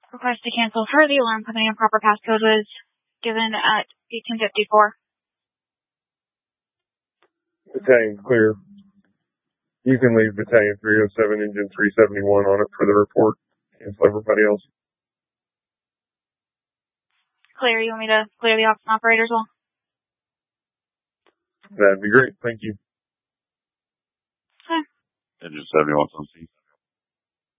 Request to cancel for the alarm company and proper passcode was given at 1854. Battalion clear. You can leave Battalion 307, Engine 371 on it for the report. Cancel everybody else. Clear. You want me to clear the ops and operator as well? That'd be great. Thank you. Okay. Engine 71's on scene.